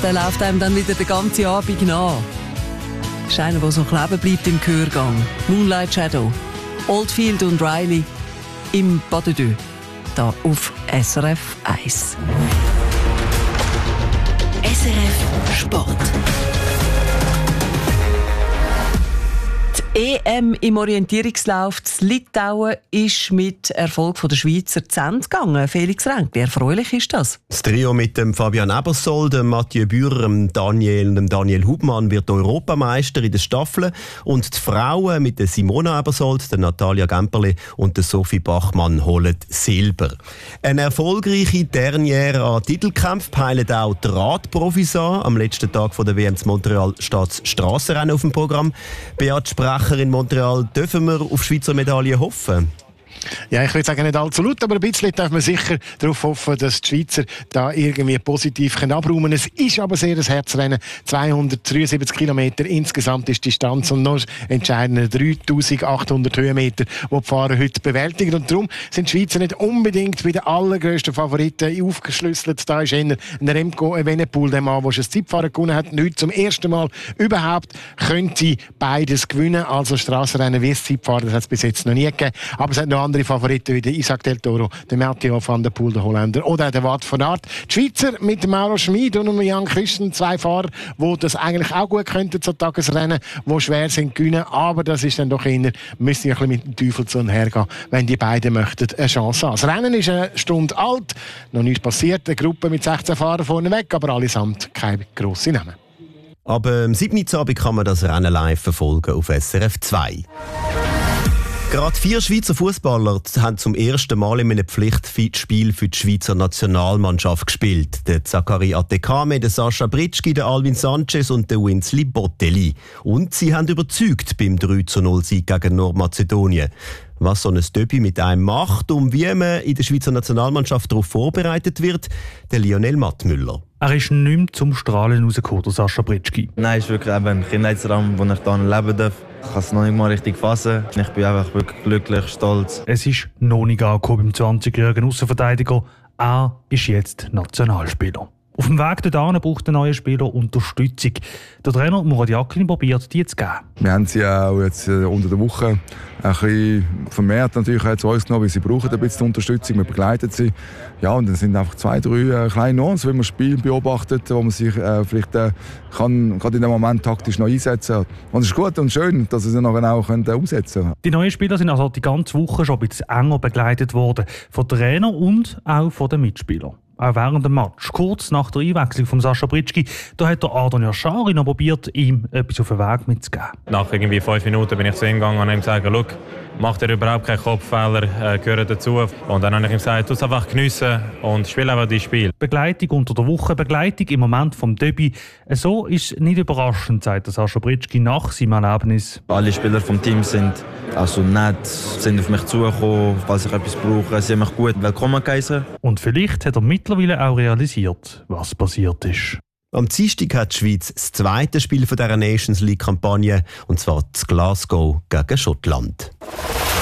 der läuft einem dann wieder den ganzen Abend nach. Das ist einer, der so kleben bleibt im Gehörgang. Moonlight Shadow, Oldfield und Riley im Pas de Deux, da auf SRF 1. SRF Sport. Die EM im Orientierungslauf in Litauen ist mit Erfolg der Schweizer zu Ende gegangen. Felix Renk, wie erfreulich ist das? Das Trio mit dem Fabian Ebersol, dem Mathieu Bührer, dem Daniel Hubmann wird Europameister in den Staffeln und die Frauen mit der Simona Ebersold, der Natalia Gemperle und der Sophie Bachmann holen Silber. Eine erfolgreiche Dernière an Titelkampf peilen auch die Radprofis an. Am letzten Tag der WM in Montreal steht das Strassenrennen auf dem Programm. Beat Sprecher in Montreal, dürfen wir auf Schweizer Medaillen hoffen? Ja, ich würde sagen, nicht allzu laut, aber ein bisschen darf man sicher darauf hoffen, dass die Schweizer da irgendwie positiv abräumen können. Es ist aber sehr ein Herzrennen. 273 Kilometer insgesamt ist die Distanz und noch entscheidende 3800 Höhenmeter, die die Fahrer heute bewältigen. Und darum sind die Schweizer nicht unbedingt bei den allergrößten Favoriten aufgeschlüsselt. Da ist eher ein Remco Evenepoel, der Mann, der schon das Zeitfahren gewonnen hat. Und heute zum ersten Mal überhaupt könnte beides gewinnen. Also Strassenrennen wie das Zeitfahren, das hat es bis jetzt noch nie gegeben. Aber es hat noch andere Favoriten wie der Isaac Del Toro, der Mathieu van der Poel, der Holländer oder der Wout van Aert. Die Schweizer mit dem Mauro Schmid und dem Jan Christen, zwei Fahrer, die das eigentlich auch gut könnten, so Tagesrennen, die schwer sind gewinnen, aber das ist dann doch eher, müssen ein bisschen mit dem Teufel zu hergehen, wenn die beiden möchten eine Chance haben. Das Rennen ist eine Stunde alt, noch nichts passiert, eine Gruppe mit 16 Fahrern vorneweg, aber allesamt keine grossen Namen. Aber am 7. Abend kann man das Rennen live verfolgen auf SRF 2. Gerade 4 Schweizer Fußballer haben zum ersten Mal in einem Pflichtspiel für die Schweizer Nationalmannschaft gespielt. Der Zachary Atekame, der Sascha Britschgi, der Alvin Sanchez und der Winsley Bottelli. Und sie haben überzeugt beim 3:0-Sieg gegen Nordmazedonien. Was so ein Debüt mit einem macht und wie man in der Schweizer Nationalmannschaft darauf vorbereitet wird, der Lionel Mattmüller. Er ist nicht mehr zum Strahlen rausgekommen, der Sascha Britschgi. Nein, es ist wirklich ein Kindheitsraum, wo ich hier leben darf. Ich kann es noch nicht mal richtig fassen. Ich bin einfach wirklich glücklich, stolz. Es ist noch nicht angekommen beim 20-jährigen Aussenverteidiger. Er ist jetzt Nationalspieler. Auf dem Weg dorthin braucht der neue Spieler Unterstützung. Der Trainer Murat Yakin probiert, die zu geben. Wir haben sie auch jetzt unter der Woche ein bisschen vermehrt natürlich zu uns genommen, weil sie brauchen ein bisschen Unterstützung. Wir begleiten sie. Ja, und dann sind einfach 2, 3 kleine Nuancen, wenn man Spiel beobachtet, wo man sich vielleicht kann, gerade in dem Moment taktisch noch einsetzen kann. Und es ist gut und schön, dass sie es nachher auch umsetzen können. Die neuen Spieler sind also die ganze Woche schon ein bisschen enger begleitet worden. Von Trainer und auch von den Mitspielern. Auch während dem Match, kurz nach der Einwechslung von Sascha Britschgi, da hat der Adon Yashari noch probiert, ihm etwas auf den Weg mitzugeben. Nach irgendwie 5 Minuten bin ich zu ihm gegangen und ihm gesagt, schau, macht er überhaupt keinen Kopffehler, gehört dazu. Und dann habe ich ihm gesagt, tu es einfach geniessen und spiel einfach dein Spiel. Begleitung unter der Woche, Begleitung im Moment vom Debüt. So ist es nicht überraschend, sagt Sascha Britschgi nach seinem Erlebnis. Alle Spieler vom Team sind also nett, sind auf mich zugekommen, falls ich etwas brauche. Sie haben mich gut willkommen geheißen. Und vielleicht hat er mittlerweile auch realisiert, was passiert ist. Am Dienstag hat die Schweiz das zweite Spiel dieser Nations League-Kampagne, und zwar in Glasgow gegen Schottland.